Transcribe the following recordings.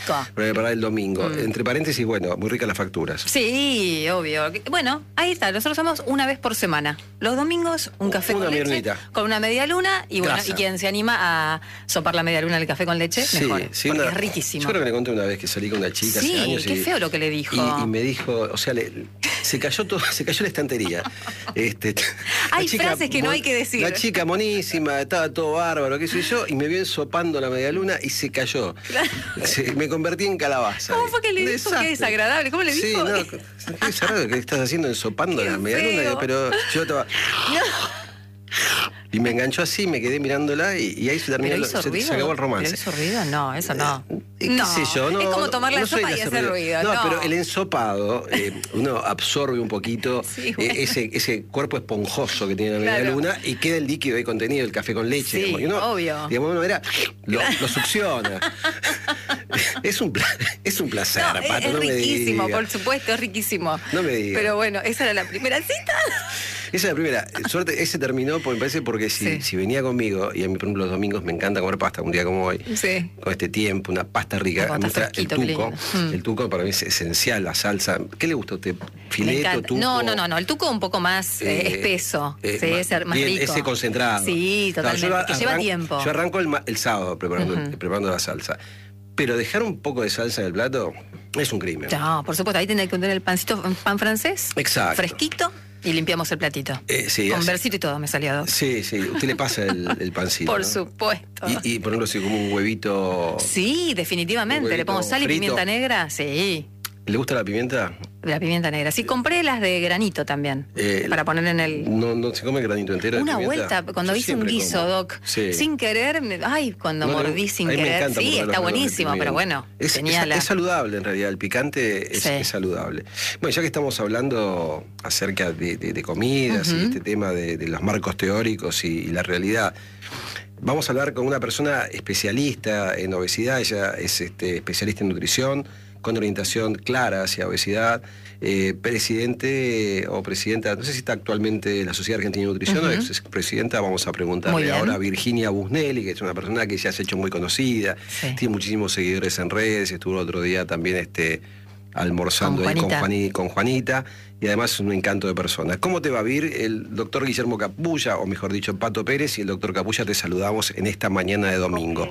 rico. Para preparar el domingo. Entre paréntesis, bueno, muy ricas las facturas. Sí, obvio. Bueno, ahí está. Nosotros hacemos una vez por semana. Los domingos, un café con leche. Miernita. Con una media luna. Y bueno, Grasa. y quien se anima a sopar la media luna del café con leche, mejor. Porque es riquísimo. Yo creo que le conté una vez que salí con una chica hace años. Sí, qué feo lo que le dijo. Y me dijo, o sea, se cayó todo, se cayó la estantería. Hay frases que no hay que decir. La chica monísima, estaba todo bárbaro, qué sé yo, y me vio ensopando la media luna y se cayó. Me convertí en calabaza. ¿Cómo fue que le dijo? Qué desagradable. ¿Cómo le dijo? Sí, no, qué desagradable que estás haciendo ensopando la media luna, pero yo estaba... Y me enganchó así, me quedé mirándola y ahí se terminó, se acabó el romance. ¿Pero hizo ruido? No, eso no. ¿Qué sé yo? No, es como tomar la sopa y hacer ruido. No, pero el ensopado, uno absorbe un poquito ese cuerpo esponjoso que tiene la media luna y queda el líquido ahí contenido, el café con leche. Sí, como, y uno, obvio. Digamos, uno lo succiona. Es un placer, no, Pato, es no me riquísimo, digas. por supuesto, es riquísimo. No me digas. Pero bueno, esa era la primera cita. Esa es la primera. Suerte, ese terminó, me parece, porque si venía conmigo, y a mí, por ejemplo, los domingos me encanta comer pasta, un día como hoy, con este tiempo, una pasta rica. Me gusta el tuco para mí es esencial, la salsa. ¿Qué le gusta a usted? ¿Fileto, tuco? No, el tuco un poco más espeso, es más rico. Ese concentrado. Sí, totalmente, que lleva tiempo. Yo arranco el sábado preparando la salsa. Pero dejar un poco de salsa en el plato es un crimen. No, por supuesto, ahí tiene que tener el pan francés. Exacto. Fresquito. Y limpiamos el platito. Sí, con versito y todo me salió. Sí, usted le pasa el pancito. Por ¿no? supuesto. Y por ejemplo, si como un huevito. Sí, definitivamente. Le pongo sal y pimienta negra. Sí. ¿Le gusta la pimienta? La pimienta negra. Sí, compré las de granito también. Para poner en el... No se come granito entero. Una vuelta, cuando hice un guiso, Doc, sin querer, cuando mordí sin querer. Sí, está buenísimo, pero bueno. Es saludable en realidad, el picante es saludable. Bueno, ya que estamos hablando acerca de comidas y este tema de los marcos teóricos y la realidad, vamos a hablar con una persona especialista en obesidad. Ella es especialista en nutrición, con orientación clara hacia obesidad, presidente o presidenta, no sé si está actualmente en la Sociedad Argentina de Nutrición o es presidenta, vamos a preguntarle ahora a Virginia Busnelli, que es una persona que ya se ha hecho muy conocida, tiene muchísimos seguidores en redes, estuvo el otro día también almorzando ahí con Juanita, y además es un encanto de persona. ¿Cómo te va, Vir? El doctor Guillermo Capulla, o mejor dicho, Pato Pérez, y el doctor Capulla te saludamos en esta mañana de domingo.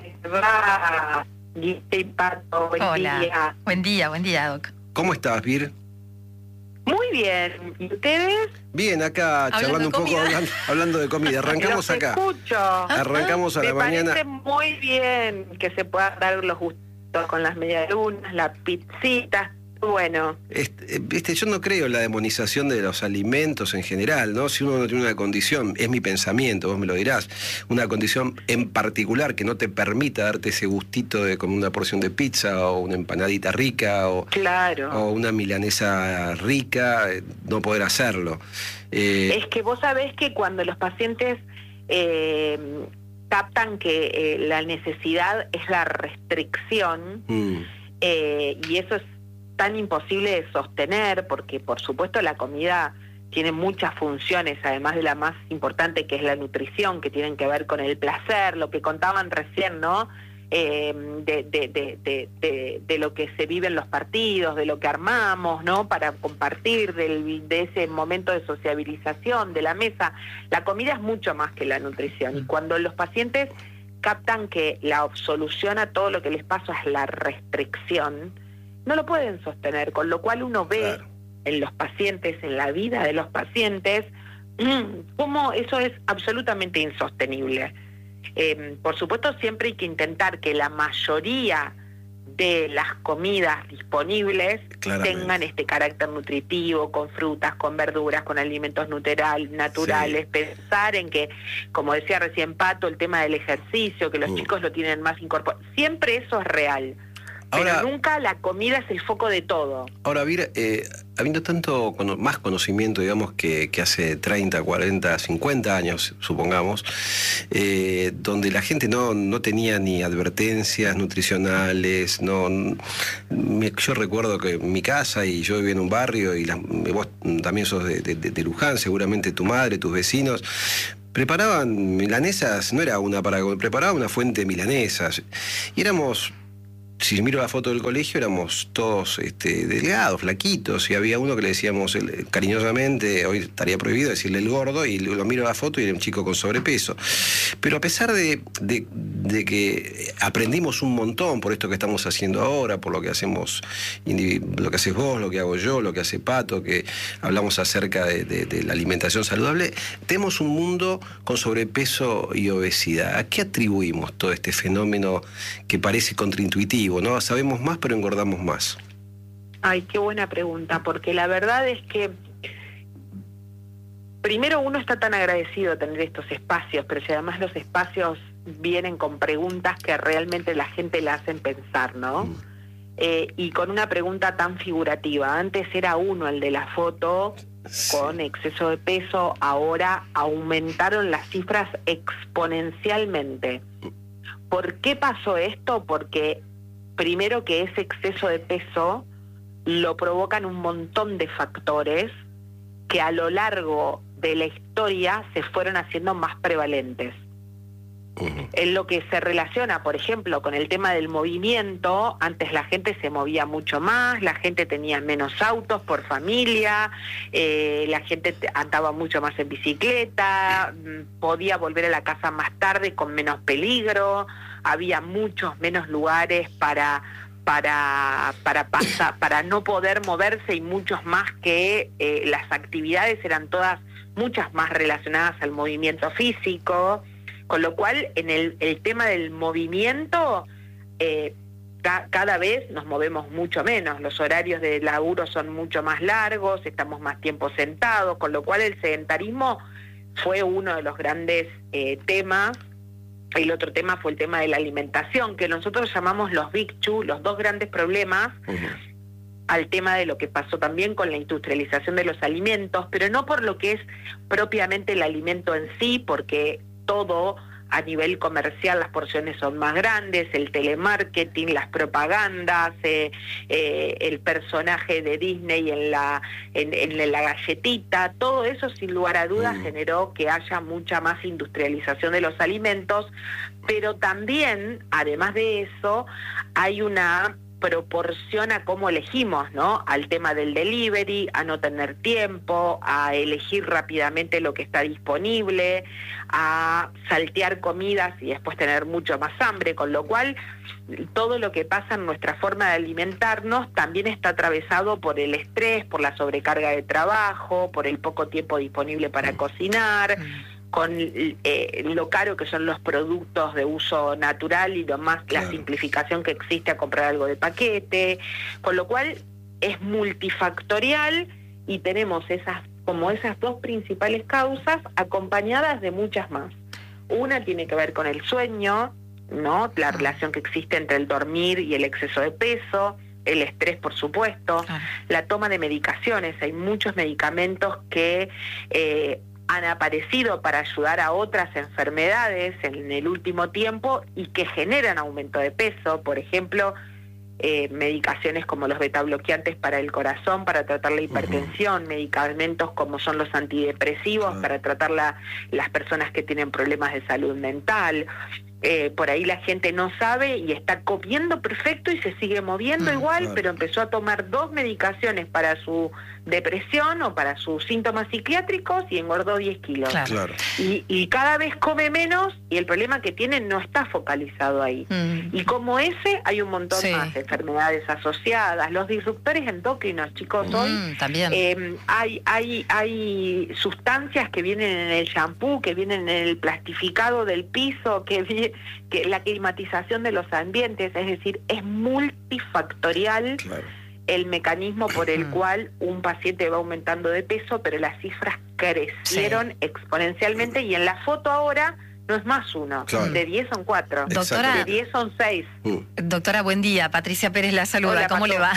Pato, buen día. Buen día, Doc. ¿Cómo estás, Vir? Muy bien. ¿Y ustedes? Bien, acá charlando un poco, hablando de comida. Arrancamos acá. Escucho. Arrancamos a la mañana. Me parece muy bien que se puedan dar los gustos con las medialunas, las pizzitas. Bueno. Yo no creo en la demonización de los alimentos en general, ¿no? Si uno no tiene una condición, es mi pensamiento, vos me lo dirás, una condición en particular que no te permita darte ese gustito de comer una porción de pizza o una empanadita rica o una milanesa rica, no poder hacerlo. Es que vos sabés que cuando los pacientes captan que la necesidad es la restricción, y eso es tan imposible de sostener, porque por supuesto la comida tiene muchas funciones, además de la más importante, que es la nutrición, que tienen que ver con el placer, lo que contaban recién, ¿no? De lo que se vive en los partidos, de lo que armamos, ¿no? Para compartir, de ese momento de sociabilización, de la mesa. La comida es mucho más que la nutrición, y cuando los pacientes captan que la solución a todo lo que les pasa es la restricción, no lo pueden sostener, con lo cual uno ve en los pacientes, en la vida de los pacientes, cómo eso es absolutamente insostenible. Por supuesto, siempre hay que intentar que la mayoría de las comidas disponibles tengan este carácter nutritivo, con frutas, con verduras, con alimentos naturales, pensar en que, como decía recién Pato, el tema del ejercicio, que los chicos lo tienen más incorporado, siempre eso es real. Pero nunca la comida es el foco de todo. Ahora, Vir, habiendo tanto más conocimiento, digamos, que hace 30, 40, 50 años, supongamos, donde la gente no tenía ni advertencias nutricionales, yo recuerdo que mi casa, y yo vivía en un barrio, y vos también sos de Luján, seguramente tu madre, tus vecinos, preparaban milanesas, no era una para comer, preparaban una fuente de milanesas, y éramos si miro la foto del colegio, éramos todos delgados, flaquitos, y había uno que le decíamos cariñosamente, hoy estaría prohibido decirle el gordo, y lo miro la foto y era un chico con sobrepeso. Pero a pesar de que aprendimos un montón por esto que estamos haciendo ahora, por lo que hacemos, lo que haces vos, lo que hago yo, lo que hace Pato, que hablamos acerca de la alimentación saludable, tenemos un mundo con sobrepeso y obesidad. ¿A qué atribuimos todo este fenómeno que parece contraintuitivo, ¿no? Sabemos más, pero engordamos más. Ay, qué buena pregunta, porque la verdad es que primero uno está tan agradecido de tener estos espacios, pero si además los espacios vienen con preguntas que realmente la gente la hacen pensar, ¿no? Y con una pregunta tan figurativa. Antes era uno el de la foto con exceso de peso, ahora aumentaron las cifras exponencialmente. ¿Por qué pasó esto? Porque primero que ese exceso de peso lo provocan un montón de factores que a lo largo de la historia se fueron haciendo más prevalentes. En lo que se relaciona, por ejemplo, con el tema del movimiento, antes la gente se movía mucho más, la gente tenía menos autos por familia, la gente andaba mucho más en bicicleta, podía volver a la casa más tarde con menos peligro, había muchos menos lugares para no poder moverse y muchos más que las actividades eran todas muchas más relacionadas al movimiento físico. Con lo cual, en el tema del movimiento, cada vez nos movemos mucho menos, los horarios de laburo son mucho más largos, estamos más tiempo sentados, con lo cual el sedentarismo fue uno de los grandes temas. El otro tema fue el tema de la alimentación, que nosotros llamamos los Big Two, los dos grandes problemas, al tema de lo que pasó también con la industrialización de los alimentos, pero no por lo que es propiamente el alimento en sí, porque todo a nivel comercial las porciones son más grandes, el telemarketing, las propagandas, el personaje de Disney en la galletita, todo eso sin lugar a dudas generó que haya mucha más industrialización de los alimentos, pero también, además de eso, hay una proporción a cómo elegimos, ¿no? Al tema del delivery, a no tener tiempo, a elegir rápidamente lo que está disponible, a saltear comidas y después tener mucho más hambre, con lo cual todo lo que pasa en nuestra forma de alimentarnos también está atravesado por el estrés, por la sobrecarga de trabajo, por el poco tiempo disponible para cocinar, con lo caro que son los productos de uso natural y lo más la simplificación que existe a comprar algo de paquete, con lo cual es multifactorial y tenemos esas dos principales causas acompañadas de muchas más. Una tiene que ver con el sueño, ¿no? La relación que existe entre el dormir y el exceso de peso, el estrés, por supuesto, la toma de medicaciones. Hay muchos medicamentos que han aparecido para ayudar a otras enfermedades en el último tiempo y que generan aumento de peso, por ejemplo, medicaciones como los betabloqueantes para el corazón, para tratar la hipertensión, medicamentos como son los antidepresivos para tratar las personas que tienen problemas de salud mental. Por ahí la gente no sabe y está comiendo perfecto y se sigue moviendo igual, pero empezó a tomar 2 medicaciones para su depresión o para sus síntomas psiquiátricos y engordó 10 kilos. Y cada vez come menos y el problema que tiene no está focalizado ahí. Y como ese hay un montón más enfermedades asociadas, los disruptores endocrinos, chicos, hoy también. Hay sustancias que vienen en el shampoo, que vienen en el plastificado del piso, que la climatización de los ambientes, es decir, es multifactorial el mecanismo por el cual un paciente va aumentando de peso, pero las cifras crecieron exponencialmente y en la foto ahora no es más uno, de 10 son 4, doctora, de 10 son 6. Doctora, buen día, Patricia Pérez la saluda. Hola, ¿cómo le va?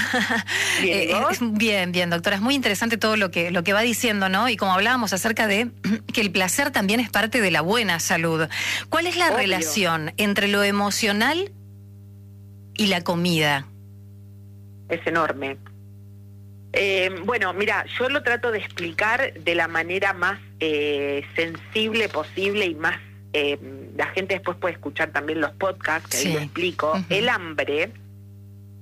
Bien, bien, doctora, es muy interesante todo lo que va diciendo, ¿no? Y como hablábamos acerca de que el placer también es parte de la buena salud. ¿Cuál es la relación entre lo emocional y la comida? Es enorme. Bueno, mira, yo lo trato de explicar de la manera más sensible posible y más la gente después puede escuchar también los podcasts, que ahí lo explico. El hambre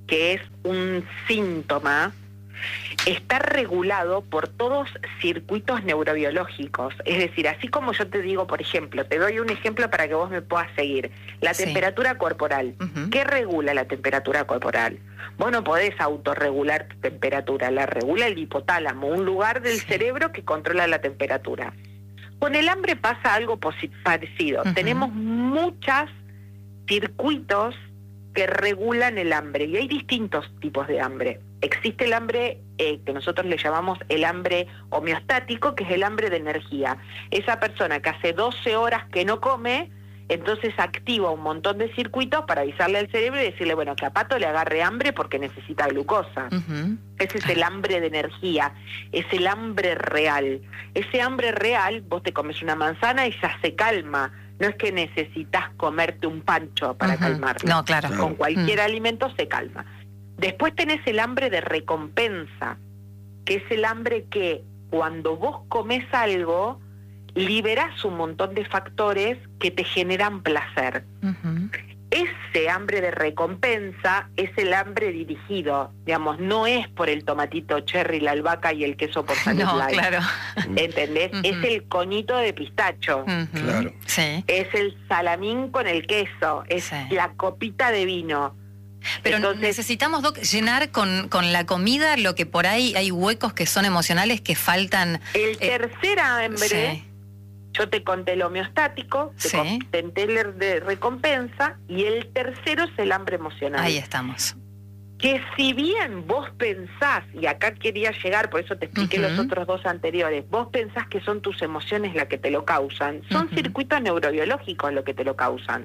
que es un síntoma, está regulado por todos circuitos neurobiológicos. Es decir, así como yo te digo, por ejemplo, te doy un ejemplo para que vos me puedas seguir. La temperatura corporal. ¿Qué regula la temperatura corporal? Vos no podés autorregular tu temperatura, la regula el hipotálamo, un lugar del cerebro que controla la temperatura. Con el hambre pasa algo parecido. Tenemos muchos circuitos que regulan el hambre, y hay distintos tipos de hambre. Existe el hambre que nosotros le llamamos el hambre homeostático, que es el hambre de energía. Esa persona que hace 12 horas que no come, entonces activa un montón de circuitos para avisarle al cerebro y decirle, bueno, que a Pato le agarre hambre porque necesita glucosa. Ese es el hambre de energía, es el hambre real. Ese hambre real, vos te comes una manzana y ya se calma. No es que necesitas comerte un pancho para calmarlo. No, claro. Con cualquier alimento se calma. Después tenés el hambre de recompensa, que es el hambre que cuando vos comes algo, liberás un montón de factores que te generan placer. Ese hambre de recompensa es el hambre dirigido, digamos, no es por el tomatito cherry, la albahaca y el queso por Salud Light. Claro. ¿Entendés? Es el conito de pistacho. Claro. Sí. Es el salamín con el queso, es la copita de vino. Pero entonces, necesitamos, Doc, llenar con la comida lo que por ahí hay huecos que son emocionales que faltan. El tercer hambre, yo te conté el homeostático, te conté el de recompensa, y el tercero es el hambre emocional. Ahí estamos. Que si bien vos pensás, y acá quería llegar, por eso te expliqué los otros dos anteriores, vos pensás que son tus emociones las que te lo causan, son circuitos neurobiológicos los que te lo causan.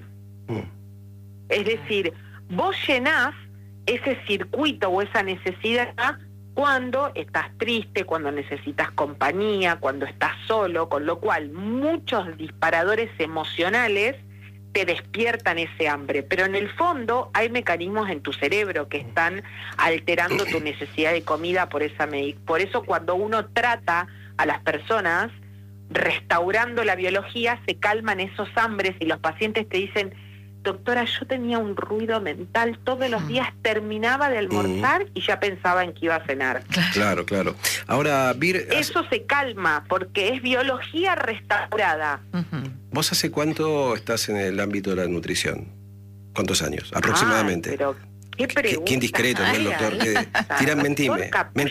Es decir, vos llenás ese circuito o esa necesidad cuando estás triste, cuando necesitas compañía, cuando estás solo, con lo cual muchos disparadores emocionales te despiertan ese hambre, pero en el fondo hay mecanismos en tu cerebro que están alterando tu necesidad de comida por eso cuando uno trata a las personas restaurando la biología se calman esos hambres y los pacientes te dicen, doctora, yo tenía un ruido mental, todos los días terminaba de almorzar y ya pensaba en que iba a cenar. Claro, claro. Ahora, Vir... Eso se calma porque es biología restaurada. ¿Vos hace cuánto estás en el ámbito de la nutrición? ¿Cuántos años? Aproximadamente. Pero qué pregunta. Qué indiscreto, ¿no, el doctor? Mentime.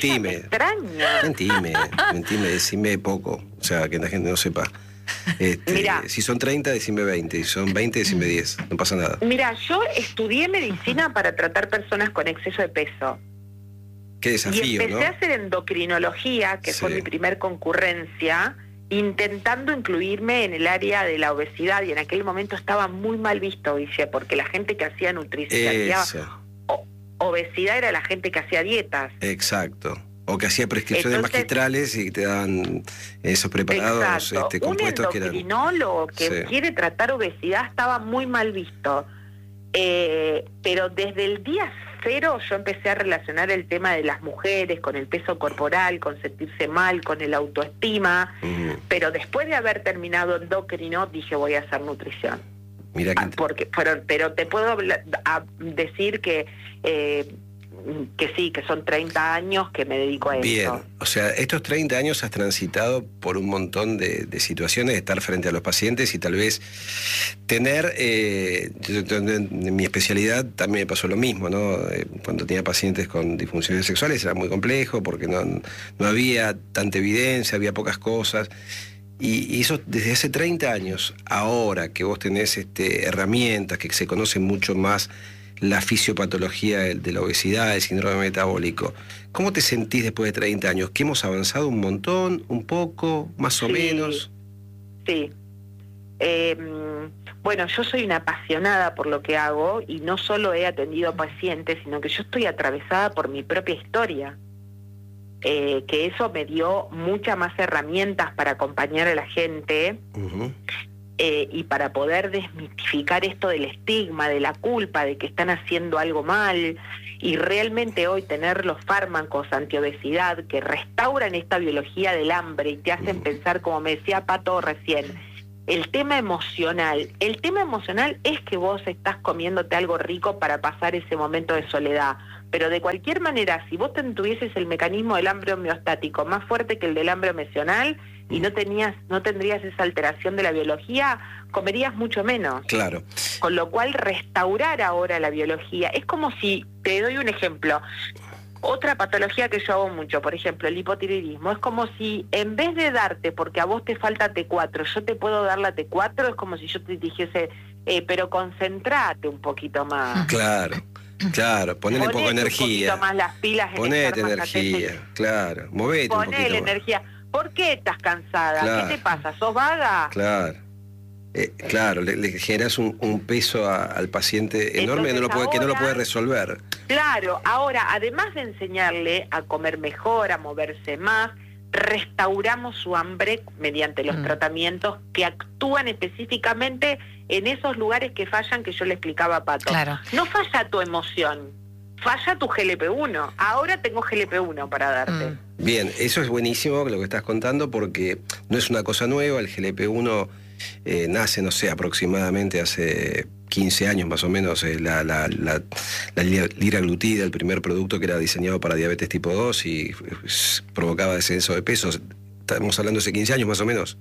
Decime poco. O sea, que la gente no sepa. Mira, si son 30, decime 20, si son 20, decime 10, no pasa nada. Mira, yo estudié medicina para tratar personas con exceso de peso. Qué desafío, y empecé a hacer endocrinología, que fue mi primer concurrencia, intentando incluirme en el área de la obesidad, y en aquel momento estaba muy mal visto, Guille, porque la gente que hacía nutrición, obesidad era la gente que hacía dietas. Exacto. O que hacía prescripciones magistrales y te daban esos preparados compuestos que eran... Un endocrinólogo que quiere tratar obesidad estaba muy mal visto. Pero desde el día cero yo empecé a relacionar el tema de las mujeres con el peso corporal, con sentirse mal, con el autoestima. Pero después de haber terminado endocrino, dije voy a hacer nutrición. Mira pero te puedo decir que sí, que son 30 años que me dedico a eso. Bien, o sea, estos 30 años has transitado por un montón de situaciones, de estar frente a los pacientes y tal vez tener, en mi especialidad también me pasó lo mismo, ¿no? Cuando tenía pacientes con disfunciones sexuales era muy complejo porque no había tanta evidencia, había pocas cosas. Y eso desde hace 30 años, ahora que vos tenés herramientas, que se conocen mucho más la fisiopatología de la obesidad, el síndrome metabólico. ¿Cómo te sentís después de 30 años? ¿Que hemos avanzado un montón, un poco, más o menos? Sí. Bueno, yo soy una apasionada por lo que hago y no solo he atendido pacientes, sino que yo estoy atravesada por mi propia historia. Que eso me dio muchas más herramientas para acompañar a la gente. Y para poder desmitificar esto del estigma, de la culpa, de que están haciendo algo mal, y realmente hoy tener los fármacos antiobesidad que restauran esta biología del hambre y te hacen pensar, como me decía Pato recién, el tema emocional es que vos estás comiéndote algo rico para pasar ese momento de soledad, pero de cualquier manera, si vos tuvieses el mecanismo del hambre homeostático más fuerte que el del hambre mesional y no tendrías esa alteración de la biología, comerías mucho menos. Claro. Con lo cual, restaurar ahora la biología, es como si, te doy un ejemplo, otra patología que yo hago mucho, por ejemplo, el hipotiroidismo, es como si en vez de darte, porque a vos te falta T4, yo te puedo dar la T4, es como si yo te dijese, pero concentrate un poquito más. Claro, ponele poco energía. Un poquito más las pilas en ponete energía, claro, movete un poquito más. Energía. ¿Por qué estás cansada? Claro. ¿Qué te pasa? ¿Sos vaga? Claro. Claro, le generas un peso al paciente enorme. Entonces, que no lo puede resolver. Claro, ahora, además de enseñarle a comer mejor, a moverse más, restauramos su hambre mediante los tratamientos que actúan específicamente en esos lugares que fallan, que yo le explicaba a Pato. Claro. No falla tu emoción, falla tu GLP-1. Ahora tengo GLP-1 para darte. Bien, eso es buenísimo lo que estás contando, porque no es una cosa nueva. El GLP-1 nace, no sé, aproximadamente hace 15 años más o menos, la liraglutida, el primer producto que era diseñado para diabetes tipo 2 y provocaba descenso de peso. Estamos hablando de hace 15 años más o menos.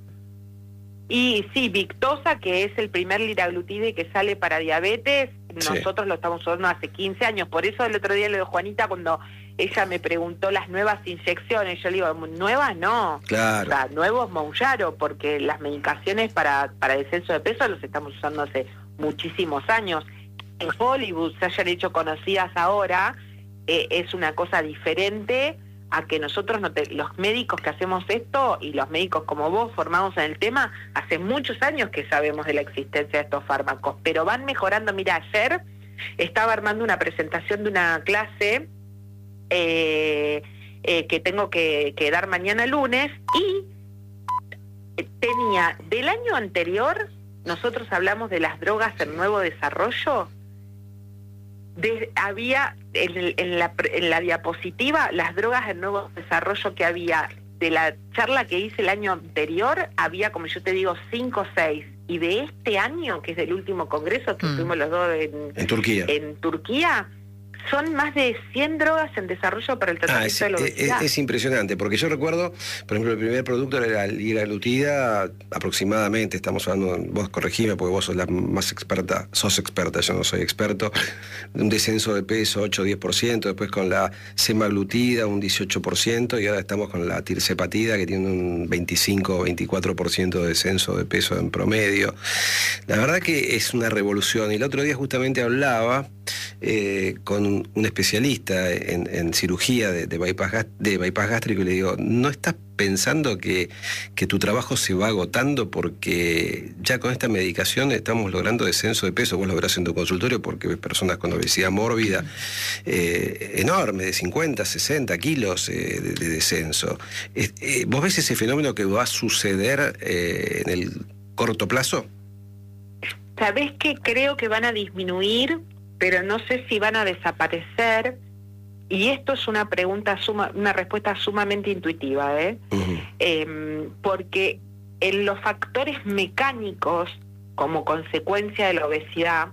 Y sí, Victoza, que es el primer liraglutide que sale para diabetes, nosotros lo estamos usando hace 15 años. Por eso el otro día le digo a Juanita, cuando ella me preguntó las nuevas inyecciones, yo le digo, nuevas no. Claro. O sea, nuevos Mounjaro, porque las medicaciones para descenso de peso los estamos usando hace muchísimos años. En Hollywood se hayan hecho conocidas ahora, es una cosa diferente a que nosotros, los médicos que hacemos esto, y los médicos como vos formados en el tema, hace muchos años que sabemos de la existencia de estos fármacos, pero van mejorando. Mira, ayer estaba armando una presentación de una clase que tengo que dar mañana lunes, y tenía, del año anterior, nosotros hablamos de las drogas en nuevo desarrollo, había en la diapositiva las drogas en nuevo desarrollo que había de la charla que hice el año anterior, había, como yo te digo, 5 o 6, y de este año, que es del último congreso que fuimos los dos en Turquía, son más de 100 drogas en desarrollo para el tratamiento de la obesidad. Es impresionante, porque yo recuerdo, por ejemplo, el primer producto era la liraglutida, aproximadamente, estamos hablando, vos corregime porque vos sos la más experta, yo no soy experto, un descenso de peso 8-10%, después con la semaglutida un 18%, y ahora estamos con la tirzepatida, que tiene un 25-24% de descenso de peso en promedio. La verdad que es una revolución, y el otro día justamente hablaba con un especialista en cirugía de bypass gástrico, y le digo, ¿no estás pensando que tu trabajo se va agotando? Porque ya con esta medicación estamos logrando descenso de peso. Vos lo verás en tu consultorio, porque ves personas con obesidad mórbida enorme, de 50, 60 kilos de descenso. ¿Vos ves ese fenómeno que va a suceder en el corto plazo? ¿Sabés qué? Creo que van a disminuir, pero no sé si van a desaparecer, y esto es una una respuesta sumamente intuitiva, porque en los factores mecánicos, como consecuencia de la obesidad,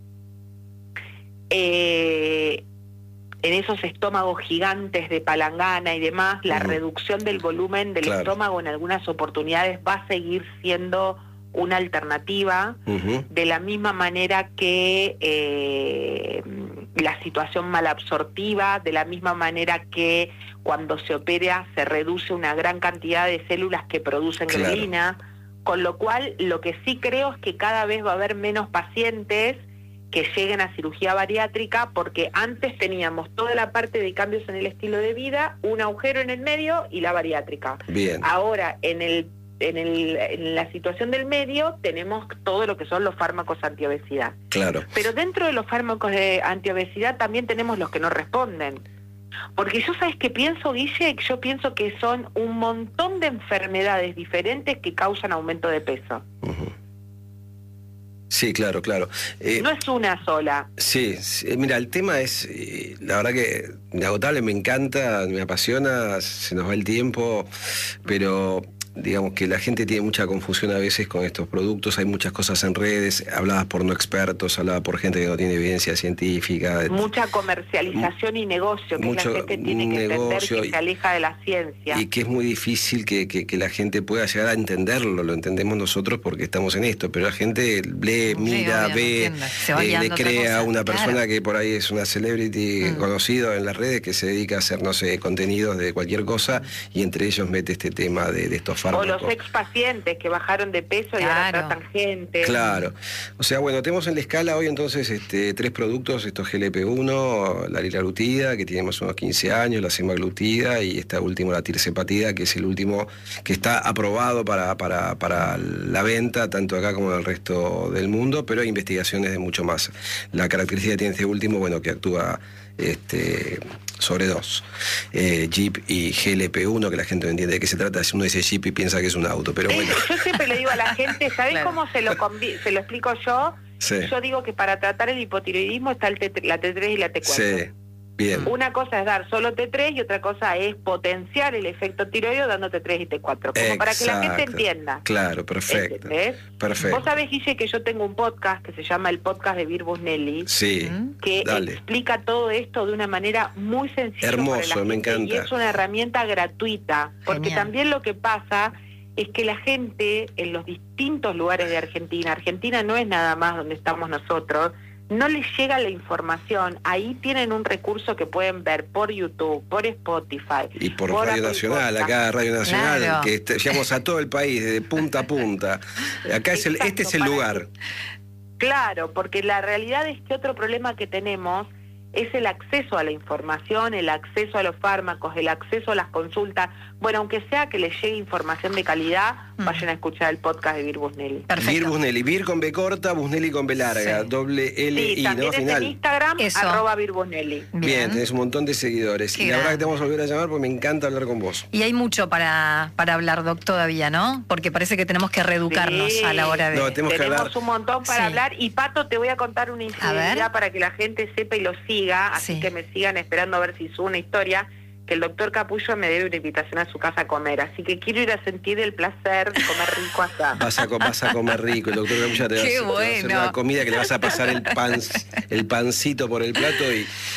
en esos estómagos gigantes de palangana y demás, la reducción del volumen del estómago en algunas oportunidades va a seguir siendo una alternativa, de la misma manera que la situación malabsortiva, de la misma manera que cuando se opera se reduce una gran cantidad de células que producen grelina, con lo cual lo que sí creo es que cada vez va a haber menos pacientes que lleguen a cirugía bariátrica, porque antes teníamos toda la parte de cambios en el estilo de vida, un agujero en el medio y la bariátrica. Bien. Ahora, en la situación del medio tenemos todo lo que son los fármacos antiobesidad. Claro. Pero dentro de los fármacos de antiobesidad también tenemos los que no responden. Porque yo, ¿sabes qué pienso, Guille? Yo pienso que son un montón de enfermedades diferentes que causan aumento de peso. Sí, claro. No es una sola. Sí, mira, el tema es, la verdad que inagotable, me encanta, me apasiona, se nos va el tiempo, pero digamos que la gente tiene mucha confusión a veces con estos productos, hay muchas cosas en redes, habladas por no expertos, habladas por gente que no tiene evidencia científica. Mucha comercialización y negocio, que la gente tiene que entender que se aleja de la ciencia. Y que es muy difícil que la gente pueda llegar a entenderlo, lo entendemos nosotros porque estamos en esto, pero la gente lee, mira, ve, le crea a una persona que por ahí es una celebrity conocido en las redes que se dedica a hacer, no sé, contenidos de cualquier cosa y entre ellos mete este tema de estos fármacos. O los expacientes que bajaron de peso y ahora tratan gente. Claro. O sea, bueno, tenemos en la escala hoy entonces 3 productos, estos GLP-1, la liraglutida, que tiene más o menos 15 años, la semaglutida y esta última, la tirzepatida, que es el último que está aprobado para la venta, tanto acá como en el resto del mundo, pero hay investigaciones de mucho más. La característica que tiene este último, bueno, que actúa sobre 2, Jeep y GLP-1, que la gente no entiende de qué se trata. Si uno dice Jeep y piensa que es un auto, pero bueno. Yo siempre le digo a la gente, ¿sabés cómo se lo explico yo? Sí. Yo digo que para tratar el hipotiroidismo está la T3 y la T4. Sí. Bien. Una cosa es dar solo T3 y otra cosa es potenciar el efecto tiroideo dando T3 y T4, como para que la gente entienda. Claro, perfecto. Perfecto. Vos sabés, Guille, que yo tengo un podcast que se llama el podcast de Vir Busnelli, que explica todo esto de una manera muy sencilla. Hermoso, para la gente, me encanta. Y es una herramienta gratuita, porque también lo que pasa es que la gente en los distintos lugares de Argentina no es nada más donde estamos nosotros, no les llega la información. Ahí tienen un recurso que pueden ver por YouTube, por Spotify. Y por Radio Nacional, acá Radio Nacional, que llegamos a todo el país, de punta a punta. Acá este es el lugar. Claro, porque la realidad es que otro problema que tenemos es el acceso a la información, el acceso a los fármacos, el acceso a las consultas. Bueno, aunque sea que les llegue información de calidad, vayan a escuchar el podcast de Vir Busnelli. Vir Busnelli, Vir con B corta, Busnelli con B larga, doble L-I, también ¿no? es Final. en Instagram, @Vir Busnelli. Bien, tenés un montón de seguidores. Y la verdad que te vamos a volver a llamar porque me encanta hablar con vos. Y hay mucho para hablar, Doc, todavía, ¿no? Porque parece que tenemos que reeducarnos a la hora de... Tenemos un montón para hablar. Y Pato, te voy a contar una infidelidad para que la gente sepa y lo siga, así que me sigan esperando a ver si subo una historia, que el doctor Capullo me debe una invitación a su casa a comer, así que quiero ir a sentir el placer de comer rico acá. Vas a comer rico, el doctor Capullo te va a hacer una comida que le vas a pasar el pancito por el plato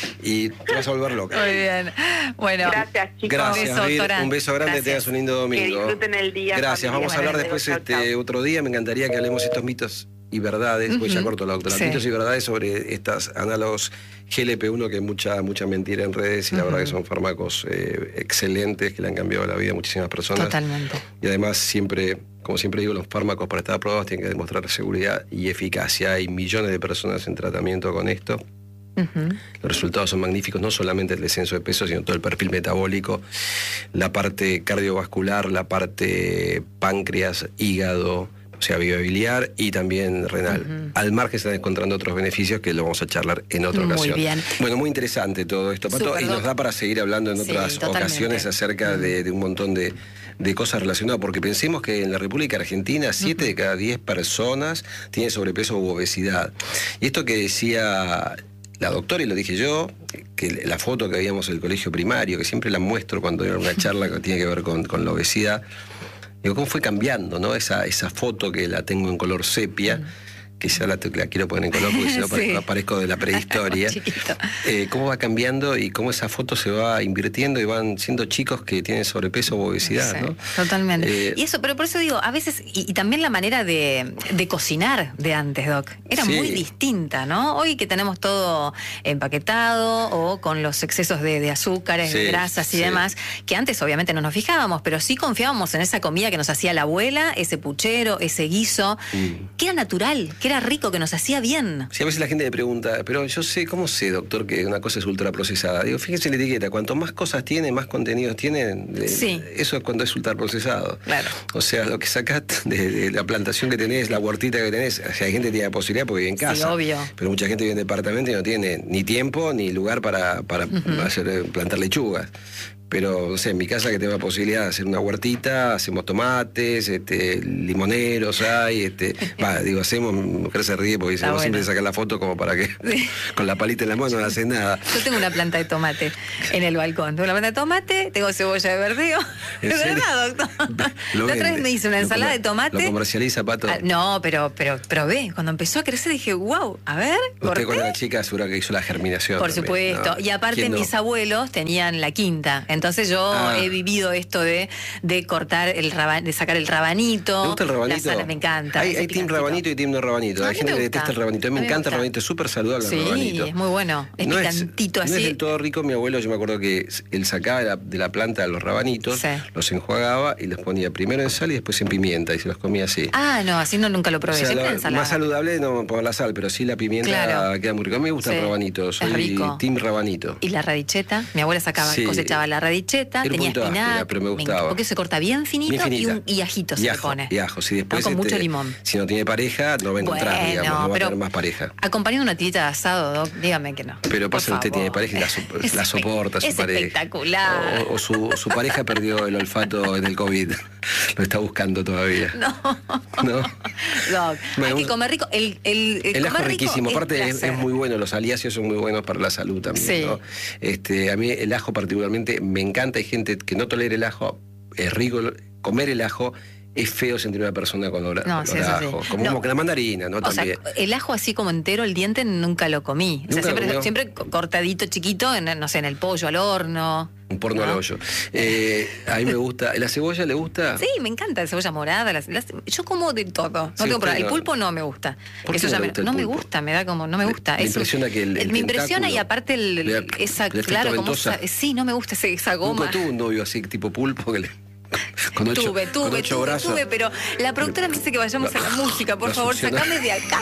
y te vas a volver loca. Muy bien. Bueno, gracias, chicos. Gracias, Vir, un beso grande, que tengas un lindo domingo. Que disfruten el día. Gracias, vamos a hablar después otro día, me encantaría que hablemos estos mitos y verdades, pues ya corto la doctora, mitos y verdades sobre estas análogos GLP-1, que hay mucha mentira en redes y la verdad que son fármacos excelentes que le han cambiado la vida a muchísimas personas. Totalmente. Y además como siempre digo, los fármacos para estar aprobados tienen que demostrar seguridad y eficacia. Hay millones de personas en tratamiento con esto. Los resultados son magníficos, no solamente el descenso de peso, sino todo el perfil metabólico, la parte cardiovascular, la parte páncreas, hígado, o sea, vía biliar y también renal. Al margen se están encontrando otros beneficios que lo vamos a charlar en otra ocasión. Muy bien. Bueno, muy interesante todo esto, Pato, y nos da para seguir hablando en otras ocasiones acerca de un montón de cosas relacionadas, porque pensemos que en la República Argentina 7 de cada 10 personas tienen sobrepeso u obesidad. Y esto que decía la doctora, y lo dije yo, que la foto que veíamos en el colegio primario, que siempre la muestro cuando hay una charla que tiene que ver con la obesidad, digo, cómo fue cambiando, ¿no? Esa foto que la tengo en color sepia, que ya la quiero poner en color porque si no aparezco de la prehistoria. Cómo va cambiando y cómo esa foto se va invirtiendo y van siendo chicos que tienen sobrepeso o obesidad, ¿no? Totalmente. Y eso, pero por eso digo, a veces, y también la manera de cocinar de antes, Doc, era muy distinta, ¿no? Hoy que tenemos todo empaquetado o con los excesos de azúcares, de grasas y demás, que antes obviamente no nos fijábamos, pero sí confiábamos en esa comida que nos hacía la abuela, ese puchero, ese guiso, que era natural, que era rico, que nos hacía bien. Sí, a veces la gente me pregunta, pero yo ¿cómo sé, doctor, que una cosa es ultraprocesada? Digo, fíjense en la etiqueta, cuanto más cosas tiene, más contenidos tiene, eso es cuando es ultraprocesado. Claro. O sea, lo que sacás de la plantación que tenés, la huertita que tenés, o sea, hay gente que tiene la posibilidad porque vive en casa. Sí, obvio. Pero mucha gente vive en departamento y no tiene ni tiempo ni lugar para plantar lechugas. Pero, no sé, en mi casa que tengo la posibilidad de hacer una huertita, hacemos tomates, limoneros hay, hacemos, mi mujer se ríe porque dice, vos siempre sacar la foto como para que con la palita en la mano no haces nada. Yo tengo una planta de tomate en el balcón. Tengo una planta de tomate, tengo cebolla de verdeo. ¿De verdad, doctor? La otra vez me hice una ensalada de tomate. ¿Lo comercializa, Pato? No, pero probé. Cuando empezó a crecer dije, wow, a ver, Usted cuando era chica seguro que hizo la germinación. Por supuesto. ¿No? Y aparte mis abuelos tenían la quinta. Entonces yo he vivido esto de cortar de sacar el rabanito. ¿Te gusta el rabanito? La sala, me encanta. Hay team rabanito y team no rabanito. Hay gente que detesta el rabanito. A mí me encanta el rabanito, es súper saludable el rabanito. Sí, es muy bueno. Es picantito así. No es del todo rico. Mi abuelo, yo me acuerdo que él sacaba de la planta los rabanitos, los enjuagaba y los ponía primero en sal y después en pimienta y se los comía así. No, así nunca lo probé. O sea, más saludable no poner la sal, pero sí la pimienta queda muy rico. A mí me gusta el rabanito, soy team rabanito. Y la radicheta, mi abuela cosechaba la radicheta, tenía espinaca, pero me gustaba. Porque se corta bien finito y ajito se le pone. Y ajo, sí, después con mucho limón. Si no tiene pareja, no va a encontrar, digamos, no va a tener más pareja. Acompañando una tirita de asado, Doc, dígame que no. Pero pasa que usted tiene pareja y la soporta su pareja. Es espectacular. O su pareja perdió el olfato en el COVID. Lo está buscando todavía. No. Doc, hay que comer rico. El ajo es riquísimo. Aparte es muy bueno. Los aliáceos son muy buenos para la salud también. Sí. ¿No? A mí el ajo particularmente me encanta. Hay gente que no tolera el ajo. Es rico comer el ajo. Es feo sentir una persona con olor a ajo. Como la mandarina, ¿no? También. O sea, el ajo así como entero, el diente, nunca lo comí. O sea, siempre cortadito, chiquito, en el pollo al horno. Un porno al hoyo. A mí me gusta. ¿La cebolla le gusta? Sí, me encanta la cebolla morada. Yo como de todo. El pulpo no me gusta. Eso ya no me gusta, me da como. No me gusta. Me impresiona que me impresiona y aparte claro, como sí, no me gusta esa goma. Nunca tuve un novio así tipo pulpo que le. Tuve, pero la productora me dice que vayamos a la música, por favor, sacame de acá.